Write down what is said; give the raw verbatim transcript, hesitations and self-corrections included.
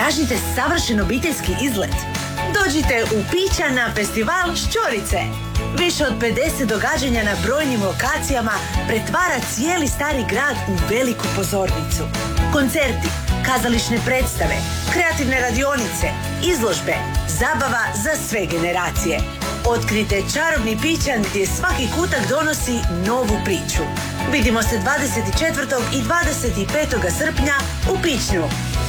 Tražite savršen obiteljski izlet? Dođite u Pića na festival Šćorice. Više od pedeset događanja na brojnim lokacijama pretvara cijeli stari grad u veliku pozornicu. Koncerti, kazališne predstave, kreativne radionice, izložbe, zabava za sve generacije. Otkrijte čarobni Pićan gdje svaki kutak donosi novu priču. Vidimo se dvadeset četvrtog i dvadeset petog srpnja u Pićnu.